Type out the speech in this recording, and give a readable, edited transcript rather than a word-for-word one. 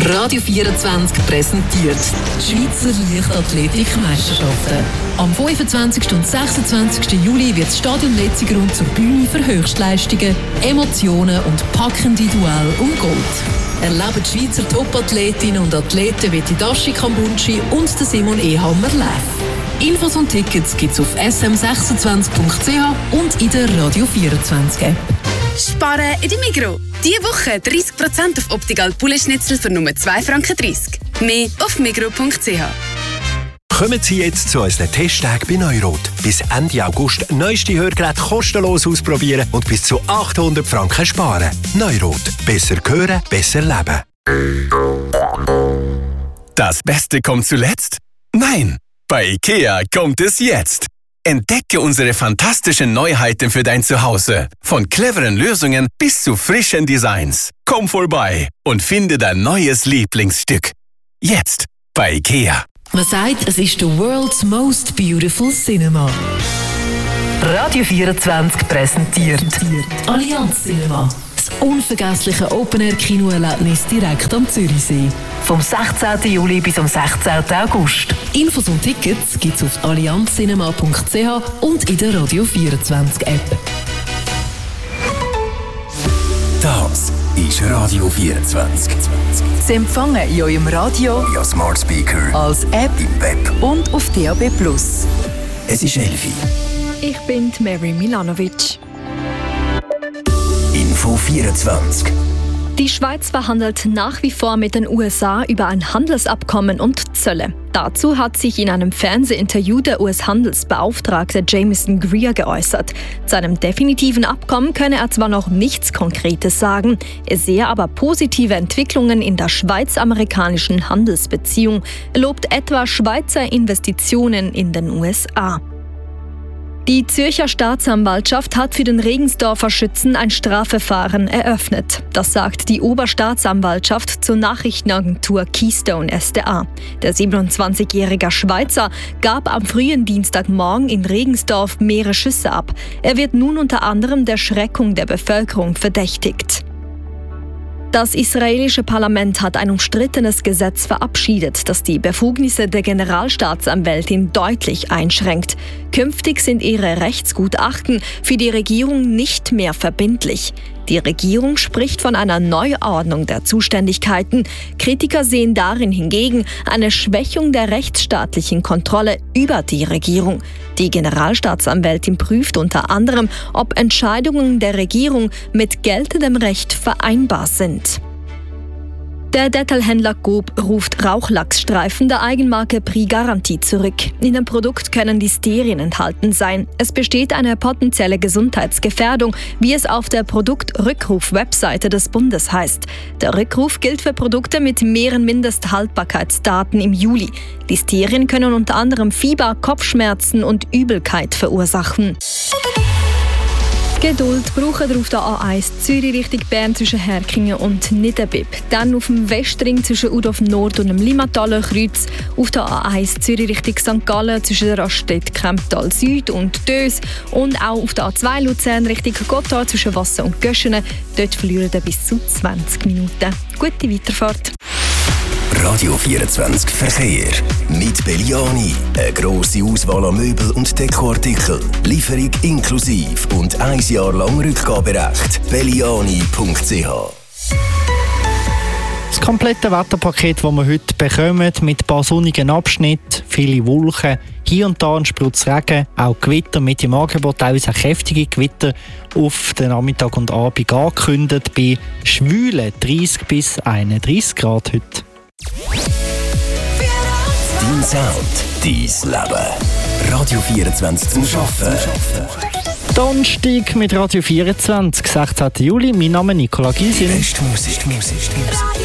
Radio 24 präsentiert die Schweizer Leichtathletikmeisterschaften. Am 25. und 26. Juli wird das Stadion Letzigrund zur Bühne für Höchstleistungen, Emotionen und packende Duelle um Gold. Erleben die Schweizer Top-Athletinnen und Athleten wie Dashi Kambunchi und Simon Ehammer live. Infos und Tickets gibt's auf sm26.ch und in der Radio 24 App. Sparen in der Migros. Diese Woche 30% auf Optical Poulet-Schnitzel für nur 2,30 Franken. Mehr auf migros.ch. Kommen Sie jetzt zu unseren Testtagen bei Neurot. Bis Ende August neueste Hörgeräte kostenlos ausprobieren und bis zu 800 Franken sparen. Neurot. Besser hören, besser leben. Das Beste kommt zuletzt? Nein, bei IKEA kommt es jetzt. Entdecke unsere fantastischen Neuheiten für dein Zuhause. Von cleveren Lösungen bis zu frischen Designs. Komm vorbei und finde dein neues Lieblingsstück. Jetzt bei IKEA. Man sagt, es ist the world's most beautiful cinema. Radio 24 präsentiert Allianz Cinema. Das unvergessliche Open-Air-Kinoerlebnis direkt am Zürichsee. Vom 16. Juli bis am 16. August. Infos und Tickets gibt's auf allianzcinema.ch und in der Radio 24 App. Das ist Radio 24. Sie empfangen in eurem Radio, via Smart Speaker, als App im Web und auf DAB+. Es ist 11 Uhr. Ich bin Mary Milanovic. Info 24. Die Schweiz verhandelt nach wie vor mit den USA über ein Handelsabkommen und Zölle. Dazu hat sich in einem Fernsehinterview der US-Handelsbeauftragte Jameson Greer geäußert. Zu einem definitiven Abkommen könne er zwar noch nichts Konkretes sagen, er sehe aber positive Entwicklungen in der schweiz-amerikanischen Handelsbeziehung. Er lobt etwa Schweizer Investitionen in den USA. Die Zürcher Staatsanwaltschaft hat für den Regensdorfer Schützen ein Strafverfahren eröffnet. Das sagt die Oberstaatsanwaltschaft zur Nachrichtenagentur Keystone SDA. Der 27-jährige Schweizer gab am frühen Dienstagmorgen in Regensdorf mehrere Schüsse ab. Er wird nun unter anderem der Schreckung der Bevölkerung verdächtigt. Das israelische Parlament hat ein umstrittenes Gesetz verabschiedet, das die Befugnisse der Generalstaatsanwältin deutlich einschränkt. Künftig sind ihre Rechtsgutachten für die Regierung nicht mehr verbindlich. Die Regierung spricht von einer Neuordnung der Zuständigkeiten. Kritiker sehen darin hingegen eine Schwächung der rechtsstaatlichen Kontrolle über die Regierung. Die Generalstaatsanwältin prüft unter anderem, ob Entscheidungen der Regierung mit geltendem Recht vereinbar sind. Der Detailhändler Coop ruft Rauchlachsstreifen der Eigenmarke Prix Garantie zurück. In dem Produkt können Listerien enthalten sein. Es besteht eine potenzielle Gesundheitsgefährdung, wie es auf der Produktrückruf-Webseite des Bundes heißt. Der Rückruf gilt für Produkte mit mehreren Mindesthaltbarkeitsdaten im Juli. Listerien können unter anderem Fieber, Kopfschmerzen und Übelkeit verursachen. Geduld brauchen wir auf der A1 Zürich Richtung Bern zwischen Herkingen und Niederbipp. Dann auf dem Westring zwischen Udorf Nord und dem Limmataler Kreuz. Auf der A1 Zürich Richtung St. Gallen zwischen der Raststätte Kemptal Süd und Dös. Und auch auf der A2 Luzern Richtung Gotthard zwischen Wasser und Göschenen. Dort verlieren wir bis zu 20 Minuten. Gute Weiterfahrt. Radio 24 Verkehr. Mit Belliani. Eine grosse Auswahl an Möbel und Dekoartikeln. Lieferung inklusiv und 1 Jahr lang Rückgaberecht. Belliani.ch. Das komplette Wetterpaket, das wir heute bekommen, mit ein paar sonnigen Abschnitten, viele Wolken, hier und da ein Sprutz Regen, auch Gewitter mit im Angebot, teilweise auch kräftige Gewitter auf den Nachmittag und Abend angekündigt, bei schwülen 30 bis 31 Grad heute. Dein Sound, dein Leben. Radio 24 zum Arbeiten. Donnerstag mit Radio 24, 16. Juli. Mein Name ist Nicola Gysin. Beste Musik.